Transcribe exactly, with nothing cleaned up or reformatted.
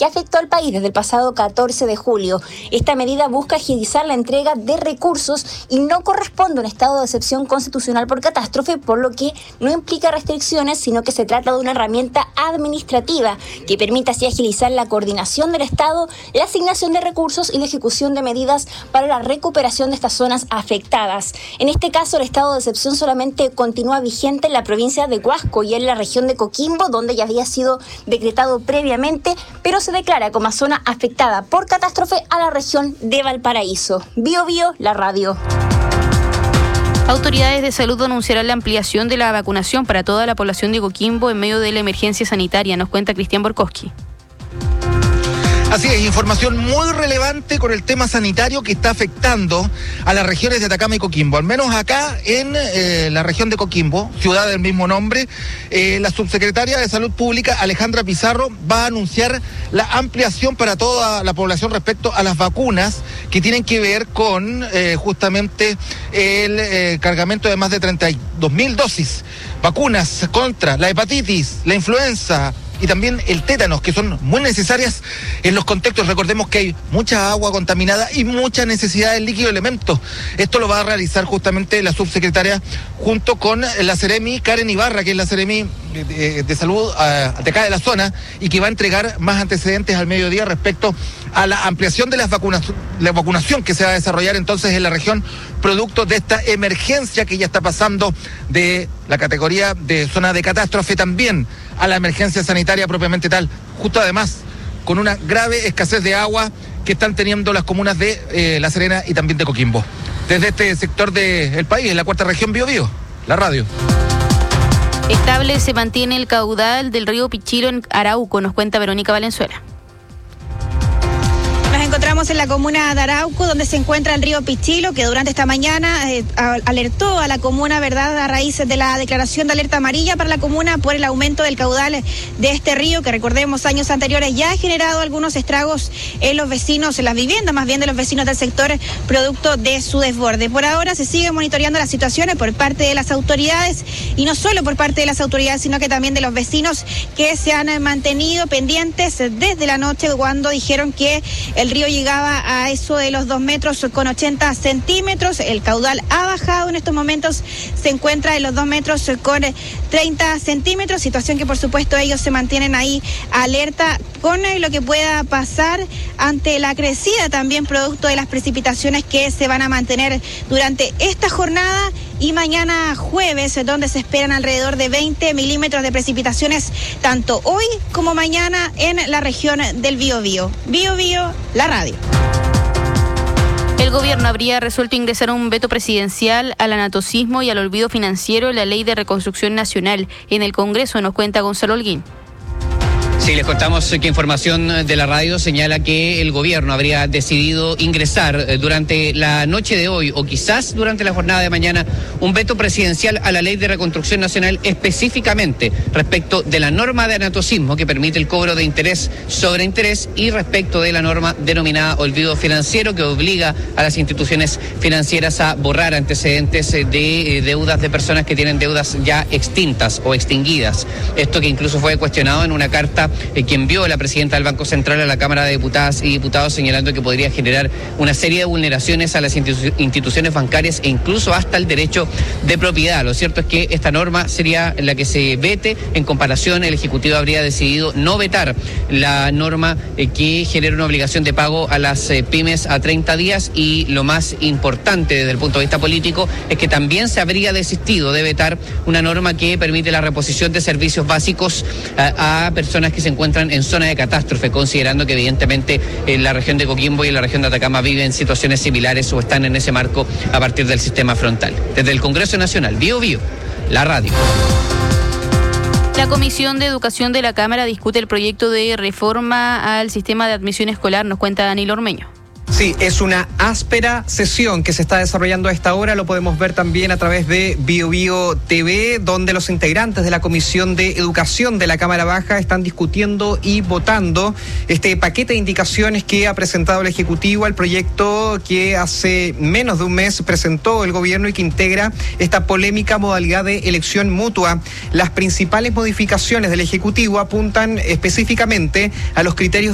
que afectó al país desde el pasado catorce de julio. Esta medida busca agilizar la entrega de recursos y no corresponde a un estado de excepción constitucional por catástrofe, por lo que no implica restricciones, sino que se trata de una herramienta administrativa que permite así agilizar la coordinación del Estado, la asignación de recursos y la ejecución de medidas para la recuperación de estas zonas afectadas. En este caso, el estado de excepción solamente continúa vigente en la provincia de Huasco y en la región de Coquimbo, donde ya había sido decretado previamente, pero se declara como zona afectada por catástrofe a la región de Valparaíso. Bio Bio, la radio. Autoridades de salud anunciarán la ampliación de la vacunación para toda la población de Coquimbo en medio de la emergencia sanitaria, nos cuenta Cristian Borkowski. Así es, información muy relevante con el tema sanitario que está afectando a las regiones de Atacama y Coquimbo. Al menos acá en eh, la región de Coquimbo, ciudad del mismo nombre, eh, la subsecretaria de Salud Pública, Alejandra Pizarro, va a anunciar la ampliación para toda la población respecto a las vacunas que tienen que ver con eh, justamente el eh, cargamento de más de treinta y dos mil dosis. Vacunas contra la hepatitis, la influenza y también el tétanos, que son muy necesarias en los contextos. Recordemos que hay mucha agua contaminada y mucha necesidad de líquido elemento. Esto lo va a realizar justamente la subsecretaria junto con la Seremi Karen Ibarra, que es la Seremi de, de Salud uh, de acá de la zona, y que va a entregar más antecedentes al mediodía respecto a la ampliación de las vacunas, la vacunación que se va a desarrollar entonces en la región, producto de esta emergencia que ya está pasando de la categoría de zona de catástrofe también a la emergencia sanitaria propiamente tal, justo además con una grave escasez de agua que están teniendo las comunas de eh, La Serena y también de Coquimbo. Desde este sector del país, en la cuarta región, Bio Bio, la radio. Estable se mantiene el caudal del río Pichilo en Arauco, nos cuenta Verónica Valenzuela. Nos encontramos en la comuna de Arauco, donde se encuentra el río Pichilo, que durante esta mañana eh, alertó a la comuna, ¿verdad?, a raíz de la declaración de alerta amarilla para la comuna por el aumento del caudal de este río, que recordemos años anteriores ya ha generado algunos estragos en los vecinos, en las viviendas más bien de los vecinos del sector, producto de su desborde. Por ahora se sigue monitoreando las situaciones por parte de las autoridades, y no solo por parte de las autoridades, sino que también de los vecinos, que se han mantenido pendientes desde la noche, cuando dijeron que el río llegaba a eso de los dos metros con ochenta centímetros. El caudal ha bajado en estos momentos, se encuentra en los dos metros con treinta centímetros, situación que por supuesto ellos se mantienen ahí alerta con lo que pueda pasar ante la crecida también producto de las precipitaciones que se van a mantener durante esta jornada y mañana jueves, donde se esperan alrededor de veinte milímetros de precipitaciones tanto hoy como mañana en la región del Biobío. Biobío, la radio. El gobierno habría resuelto ingresar un veto presidencial al anatocismo y al olvido financiero en la Ley de Reconstrucción Nacional. En el Congreso, nos cuenta Gonzalo Holguín. Sí, les contamos que información de la radio señala que el gobierno habría decidido ingresar durante la noche de hoy o quizás durante la jornada de mañana un veto presidencial a la Ley de Reconstrucción Nacional, específicamente respecto de la norma de anatocismo que permite el cobro de interés sobre interés y respecto de la norma denominada olvido financiero, que obliga a las instituciones financieras a borrar antecedentes de deudas de personas que tienen deudas ya extintas o extinguidas. Esto que incluso fue cuestionado en una carta Eh, que envió la presidenta del Banco Central a la Cámara de Diputadas y Diputados, señalando que podría generar una serie de vulneraciones a las institu- instituciones bancarias e incluso hasta el derecho de propiedad. Lo cierto es que esta norma sería la que se vete. En comparación, el Ejecutivo habría decidido no vetar la norma eh, que genera una obligación de pago a las eh, pymes a treinta días, y lo más importante desde el punto de vista político es que también se habría desistido de vetar una norma que permite la reposición de servicios básicos a, a personas que se encuentran en zona de catástrofe, considerando que evidentemente en la región de Coquimbo y en la región de Atacama viven situaciones similares o están en ese marco a partir del sistema frontal. Desde el Congreso Nacional, Bio Bio, la radio. La Comisión de Educación de la Cámara discute el proyecto de reforma al sistema de admisión escolar, nos cuenta Danilo Ormeño. Sí, es una áspera sesión que se está desarrollando a esta hora. Lo podemos ver también a través de Bio Bio T V, donde los integrantes de la Comisión de Educación de la Cámara Baja están discutiendo y votando este paquete de indicaciones que ha presentado el Ejecutivo al proyecto que hace menos de un mes presentó el gobierno y que integra esta polémica modalidad de elección mutua. Las principales modificaciones del Ejecutivo apuntan específicamente a los criterios